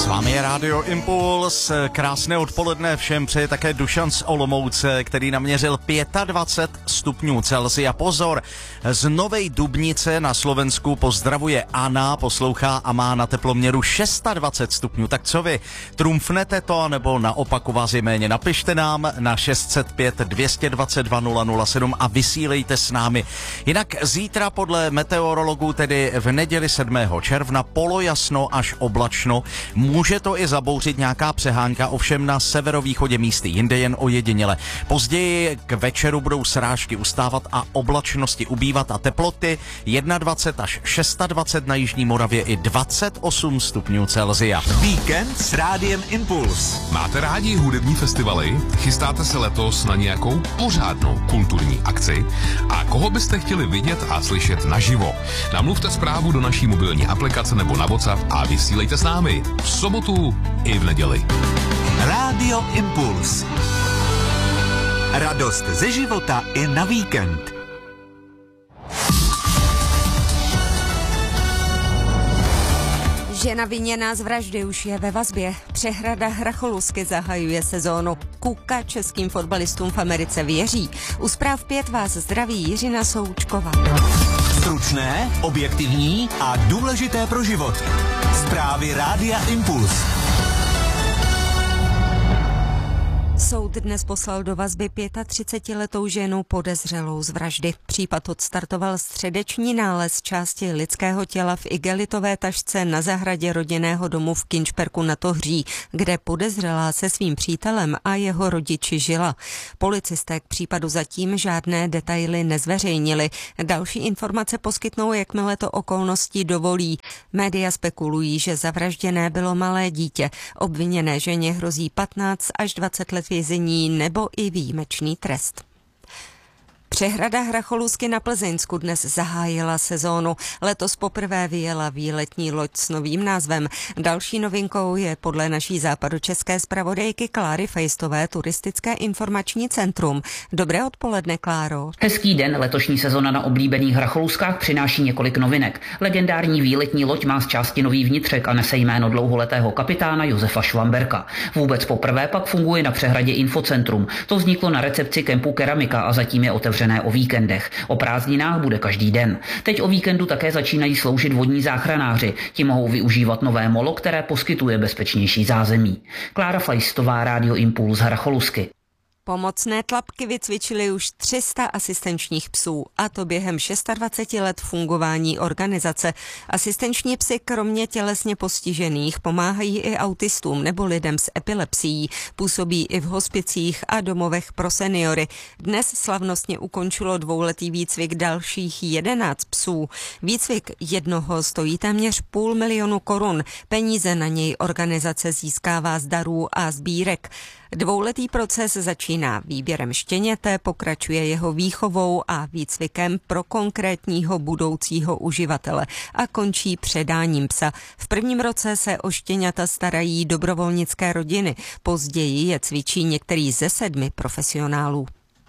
vámi je Rádio Impuls. Krásné odpoledne všem přeje také Dušan z Olomouce, který naměřil 25 stupňů Celsia. Pozor, z Novej Dubnice na Slovensku pozdravuje Anna, poslouchá a má na teploměru 26 stupňů. Tak co vy, trumfnete to, nebo naopak u vás je méně? Napište nám na 605 222 007 a vysílejte s námi. Jinak zítra podle meteorologů, tedy v neděli 7. června, polojasno až oblačno. Může to i zabouřit nějaká přehánka, ovšem na severovýchodě místy, jinde jen ojediněle. Později k večeru budou srážky ustávat a oblačnosti ubývat a teploty 21 až 26 na jižní Moravě i 28 stupňů Celsia. Víkend s Rádiem Impuls. Máte rádi hudební festivaly? Chystáte se letos na nějakou pořádnou kulturní akci? A koho byste chtěli vidět a slyšet naživo? Namluvte zprávu do naší mobilní aplikace nebo na WhatsApp a vysílejte s námi v sobotu i v neděli. Rádio Impuls. Radost ze života i na víkend. Žena viněná z vraždy už je ve vazbě. Přehrada Hracholusky zahajuje sezónu. Kuka českým fotbalistům v Americe věří. U zpráv 5 vás zdraví Jiřina Součková. Stručné, objektivní a důležité pro život. Zprávy Rádia Impuls. Soud dnes poslal do vazby 35letou ženu podezřelou z vraždy. Případ odstartoval středeční nález části lidského těla v igelitové tašce na zahradě rodinného domu v Kinčperku nad Ohří, kde podezřelá se svým přítelem a jeho rodiči žila. Policisté k případu zatím žádné detaily nezveřejnili. Další informace poskytnou, jakmile to okolnosti dovolí. Média spekulují, že zavražděné bylo malé dítě. Obviněné ženě hrozí 15 až 20 let vězení nebo i výjimečný trest. Přehrada Hracholusky na Plzeňsku dnes zahájila sezónu. Letos poprvé vyjela výletní loď s novým názvem. Další novinkou je podle naší západočeské zpravodajky Kláry Fejstové turistické informační centrum. Dobré odpoledne, Kláro. Hezký den, letošní sezona na oblíbených Hracholuskách přináší několik novinek. Legendární výletní loď má z části nový vnitřek a nese jméno dlouholetého kapitána Josefa Švamberka. Vůbec poprvé pak funguje na přehradě infocentrum. To vzniklo na recepci kempu Keramika a zatím je otevřené o víkendech. O prázdninách bude každý den. Teď o víkendu také začínají sloužit vodní záchranáři. Ti mohou využívat nové molo, které poskytuje bezpečnější zázemí. Klára Fajstová, Rádio Impuls, Hracholusky. Pomocné tlapky vycvičili už 300 asistenčních psů, a to během 26 let fungování organizace. Asistenční psy kromě tělesně postižených pomáhají i autistům nebo lidem s epilepsií. Působí i v hospicích a domovech pro seniory. Dnes slavnostně ukončilo dvouletý výcvik dalších 11 psů. Výcvik jednoho stojí téměř 500 000 korun. Peníze na něj organizace získává z darů a sbírek. Dvouletý proces začíná výběrem štěněte, pokračuje jeho výchovou a výcvikem pro konkrétního budoucího uživatele a končí předáním psa. V prvním roce se o štěňata starají dobrovolnické rodiny, později je cvičí některý ze 7 profesionálů.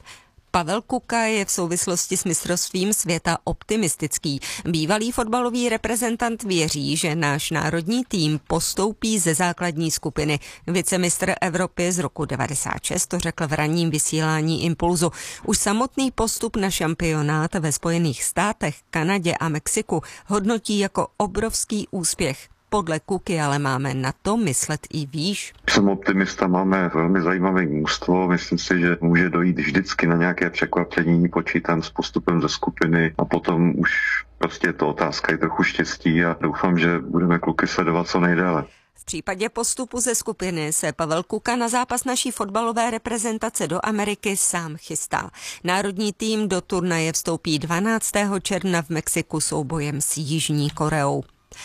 Pavel Kuka je v souvislosti s mistrovstvím světa optimistický. Bývalý fotbalový reprezentant věří, že náš národní tým postoupí ze základní skupiny. Vicemistr Evropy z roku 96 to řekl v ranním vysílání Impulzu. Už samotný postup na šampionát ve Spojených státech, Kanadě a Mexiku hodnotí jako obrovský úspěch. Podle Kuky ale máme na to myslet i výš. Jsem optimista, máme velmi zajímavé mužstvo, myslím si, že může dojít vždycky na nějaké překvapení, počítám s postupem ze skupiny a potom už prostě je to otázka, je trochu štěstí a doufám, že budeme kluky sledovat co nejdéle. V případě postupu ze skupiny se Pavel Kuka na zápas naší fotbalové reprezentace do Ameriky sám chystá. Národní tým do turnaje vstoupí 12. června v Mexiku soubojem s Jižní Koreou.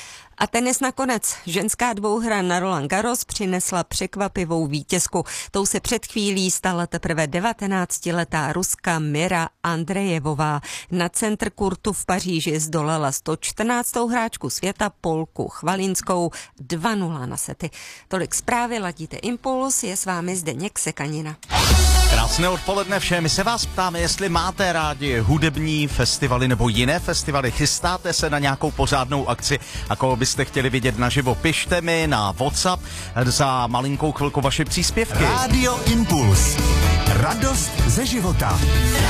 A tenis nakonec. Ženská dvouhra na Roland Garros přinesla překvapivou vítězku. Tou se před chvílí stala teprve 19letá Ruska Mira Andrejevová. Na centr kurtu v Paříži zdolala 114. hráčku světa Polku Chvalinskou 2-0 na sety. Tolik zprávy, ladíte Impuls, je s vámi Zdeněk Sekanina. Krásné odpoledne všem. My se vás ptáme, jestli máte rádi hudební festivaly nebo jiné festivaly. Chystáte se na nějakou pořádnou akci a koho byste chtěli vidět naživo? Pište mi na WhatsApp za malinkou chvilku vaše příspěvky. Rádio Impuls. Radost ze života.